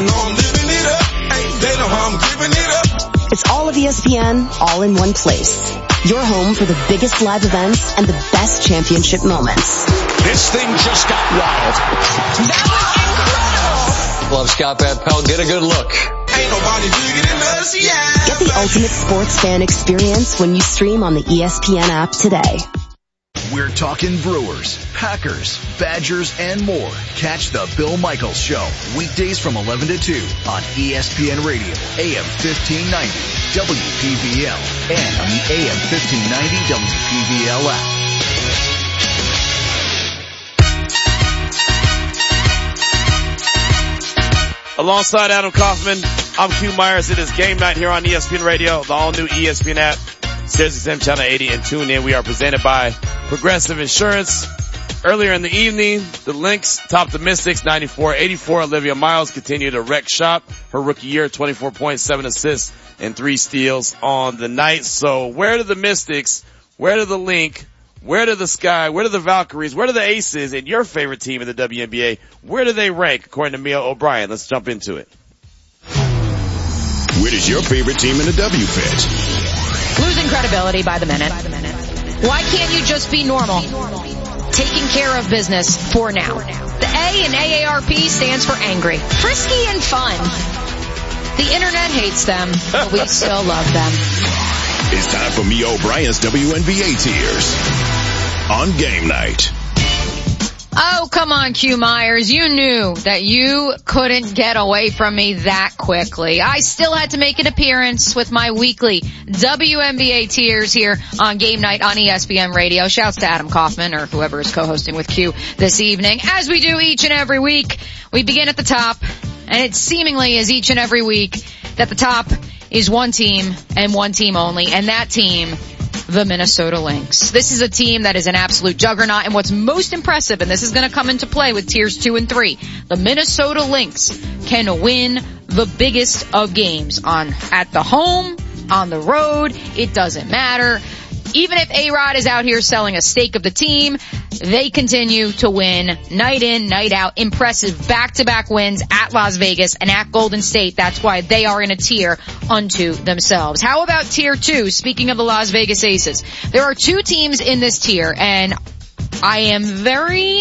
It's all of ESPN, all in one place. Your home for the biggest live events and the best championship moments. This thing just got wild. That was incredible! Love Scott Van Pelt. Get a good look. Ain't nobody bigger than us, yeah. Get the ultimate sports fan experience when you stream on the ESPN app today. We're talking Brewers, Packers, Badgers, and more. Catch the Bill Michaels Show, weekdays from 11 to 2 on ESPN Radio, AM 1590, WPVL, and on the AM 1590 WPVL app. Alongside Adam Kaufman, I'm Q Myers. It is game night here on ESPN Radio, the all-new ESPN app, SiriusXM Channel 80, and tune in. We are presented by Progressive Insurance. Earlier in the evening, the Lynx topped the Mystics 94-84. Olivia Miles continued to wreck shop. Her rookie year, 24 points, 7 assists, and 3 steals on the night. So where do the Mystics, where do the Lynx, where do the Sky, where do the Valkyries, where do the Aces, and your favorite team in the WNBA, where do they rank according to Mia O'Brien? Let's jump into it. Where does your favorite team in the W fit? Losing credibility by the minute. Why can't you just be normal? Taking care of business for now. The A in AARP stands for angry, frisky, and fun. The internet hates them, but we still love them. It's time for Mia O'Brien's WNBA Tears on game night. Oh, come on, Q Myers. You knew that you couldn't get away from me that quickly. I still had to make an appearance with my weekly WNBA Tears here on Game Night on ESPN Radio. Shouts to Adam Kaufman or whoever is co-hosting with Q this evening. As we do each and every week, we begin at the top, and it seemingly is each and every week that the top is one team and one team only, and that team, the Minnesota Lynx. This is a team that is an absolute juggernaut, and what's most impressive, and this is going to come into play with tiers 2 and 3, the Minnesota Lynx can win the biggest of games at the home, on the road. It doesn't matter. Even if A-Rod is out here selling a stake of the team, they continue to win night in, night out. Impressive back-to-back wins at Las Vegas and at Golden State. That's why they are in a tier unto themselves. How about tier 2? Speaking of the Las Vegas Aces, there are 2 teams in this tier, and I am very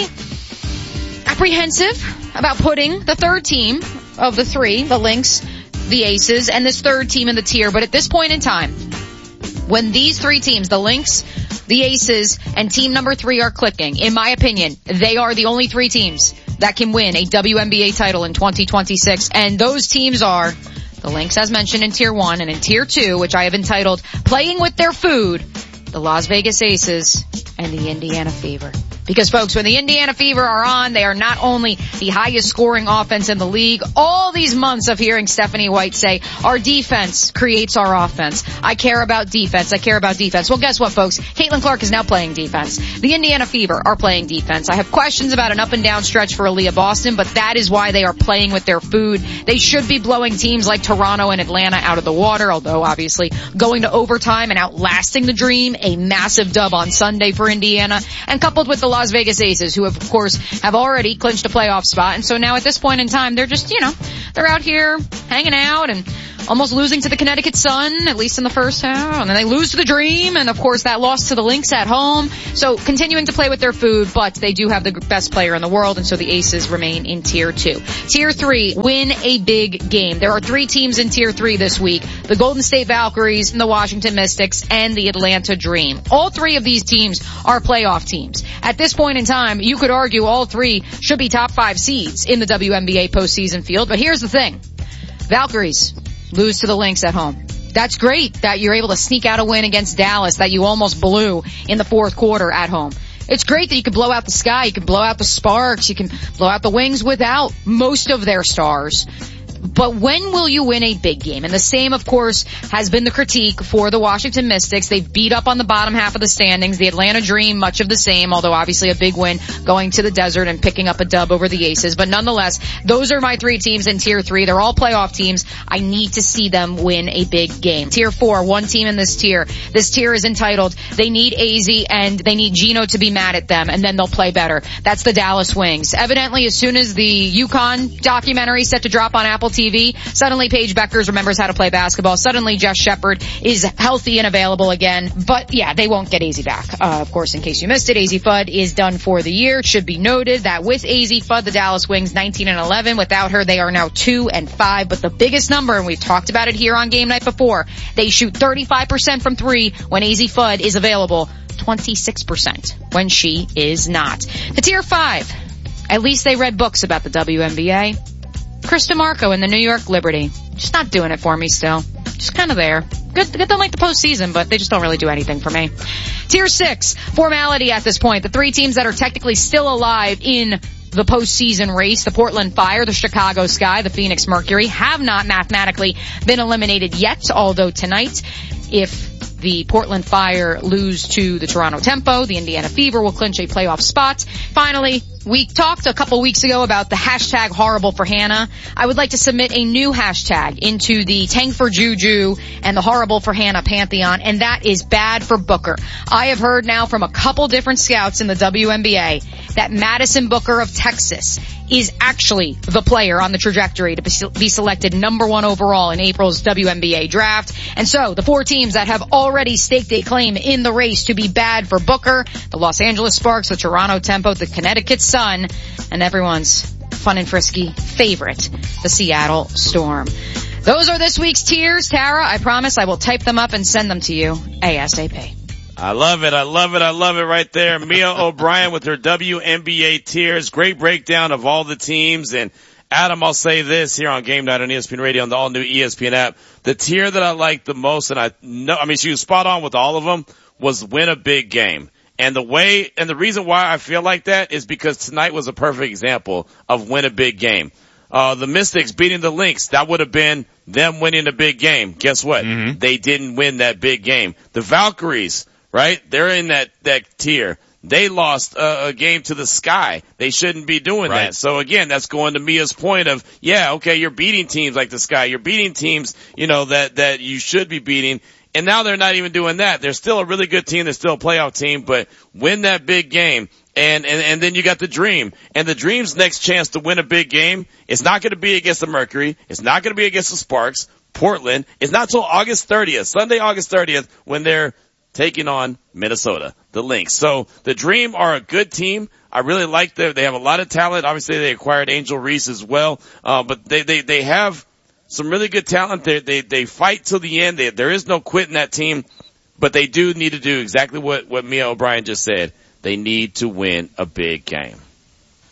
apprehensive about putting the third team of the 3, the Lynx, the Aces, and this third team in the tier. But at this point in time, when these 3 teams, the Lynx, the Aces, and team number 3 are clicking, in my opinion, they are the only 3 teams that can win a WNBA title in 2026. And those teams are the Lynx, as mentioned, in tier 1, and in tier 2, which I have entitled Playing with Their Food, the Las Vegas Aces and the Indiana Fever. Because, folks, when the Indiana Fever are on, they are not only the highest scoring offense in the league. All these months of hearing Stephanie White say, our defense creates our offense. I care about defense. I care about defense. Well, guess what, folks? Caitlin Clark is now playing defense. The Indiana Fever are playing defense. I have questions about an up and down stretch for Aaliyah Boston, but that is why they are playing with their food. They should be blowing teams like Toronto and Atlanta out of the water, although obviously going to overtime and outlasting the Dream, a massive dub on Sunday for Indiana, and coupled with the Las Vegas Aces, who of course have already clinched a playoff spot. And so now at this point in time, they're just, they're out here hanging out and almost losing to the Connecticut Sun, at least in the first half. And then they lose to the Dream, and of course that loss to the Lynx at home. So continuing to play with their food, but they do have the best player in the world, and so the Aces remain in Tier 2. Tier 3, win a big game. There are 3 teams in Tier 3 this week: the Golden State Valkyries, the Washington Mystics, and the Atlanta Dream. All 3 of these teams are playoff teams. At this point in time, you could argue all 3 should be top 5 seeds in the WNBA postseason field, but here's the thing. Valkyries lose to the Lynx at home. That's great that you're able to sneak out a win against Dallas that you almost blew in the fourth quarter at home. It's great that you can blow out the Sky, you can blow out the Sparks, you can blow out the Wings without most of their stars. But when will you win a big game? And the same, of course, has been the critique for the Washington Mystics. They've beat up on the bottom half of the standings. The Atlanta Dream, much of the same, although obviously a big win going to the desert and picking up a dub over the Aces. But nonetheless, those are my 3 teams in Tier 3. They're all playoff teams. I need to see them win a big game. Tier 4, 1 team in this tier. This tier is entitled, they need AZ and they need Gino to be mad at them, and then they'll play better. That's the Dallas Wings. Evidently, as soon as the UConn documentary set to drop on Apple TV, suddenly Paige Beckers remembers how to play basketball. Suddenly Jess Shepard is healthy and available again. But yeah, they won't get AZ back. Of course, in case you missed it, AZ Fudd is done for the year. It should be noted that with AZ Fudd, the Dallas Wings 19-11. Without her, they are now 2-5. But the biggest number, and we've talked about it here on Game Night before, they shoot 35% from 3 when AZ Fudd is available, 26% when she is not. The Tier 5, at least they read books about the WNBA. Chris DeMarco and the New York Liberty. Just not doing it for me still. Just kind of there. Good to like the postseason, but they just don't really do anything for me. Tier 6, formality at this point. The 3 teams that are technically still alive in the postseason race, the Portland Fire, the Chicago Sky, the Phoenix Mercury, have not mathematically been eliminated yet, although tonight, if the Portland Fire lose to the Toronto Tempo, the Indiana Fever will clinch a playoff spot. Finally, we talked a couple weeks ago about the hashtag horrible for Hannah. I would like to submit a new hashtag into the Tank for Juju and the horrible for Hannah pantheon, and that is bad for Booker. I have heard now from a couple different scouts in the WNBA that Madison Booker of Texas is actually the player on the trajectory to be selected number 1 overall in April's WNBA draft. And so the 4 teams that have already staked a claim in the race to be bad for Booker, the Los Angeles Sparks, the Toronto Tempo, the Connecticut Sun, and everyone's fun and frisky favorite, the Seattle Storm. Those are this week's tiers. Tara, I promise I will type them up and send them to you ASAP. I love it. I love it. I love it right there. Mia O'Brien with her WNBA tiers. Great breakdown of all the teams. And Adam, I'll say this here on Game Night on ESPN Radio on the all-new ESPN app. The tier that I like the most, and she was spot on with all of them, was win a big game. And the reason why I feel like that is because tonight was a perfect example of win a big game. The Mystics beating the Lynx, that would have been them winning a big game. Guess what? Mm-hmm. They didn't win that big game. The Valkyries, right? They're in that tier. They lost a game to the Sky. They shouldn't be doing that. So again, that's going to Mia's point of, yeah, okay, you're beating teams like the Sky. You're beating teams, that you should be beating. And now they're not even doing that. They're still a really good team. They're still a playoff team, but win that big game. And then you got the Dream. And the Dream's next chance to win a big game, it's not going to be against the Mercury. It's not going to be against the Sparks. Portland. It's not till August 30th, Sunday, August 30th, when they're taking on Minnesota, the Lynx. So the Dream are a good team. I really like them. They have a lot of talent. Obviously, they acquired Angel Reese as well. But they have some really good talent. They fight till the end. There is no quit in that team. But they do need to do exactly what Mia O'Brien just said. They need to win a big game.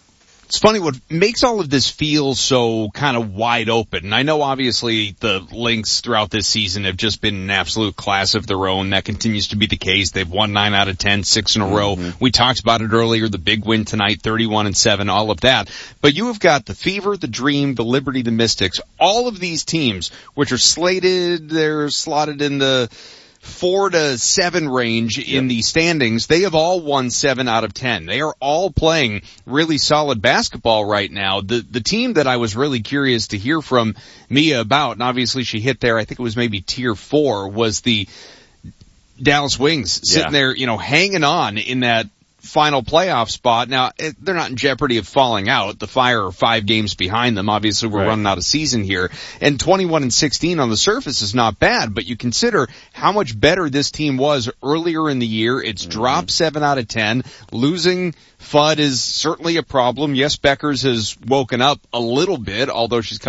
It's funny what makes all of this feel so kind of wide open. And I know obviously the Lynx throughout this season have just been an absolute class of their own. That continues to be the case. They've won 9 out of 10, 6 in a row. We talked about it earlier, the big win tonight, 31-7, all of that. But you have got the Fever, the Dream, the Liberty, the Mystics, all of these teams which are slated, they're slotted in the 4 to 7 range in the standings. They have all won 7 out of 10. They are all playing really solid basketball right now. The team that I was really curious to hear from Mia about, and obviously she hit there, I think it was maybe tier 4, was the Dallas Wings sitting there, hanging on in that final playoff spot. Now, they're not in jeopardy of falling out. The Fire are 5 games behind them. Obviously, we're running out of season here. And 21-16 on the surface is not bad, but you consider how much better this team was earlier in the year. It's dropped 7 out of 10. Losing Fudd is certainly a problem. Yes, Beckers has woken up a little bit, although she's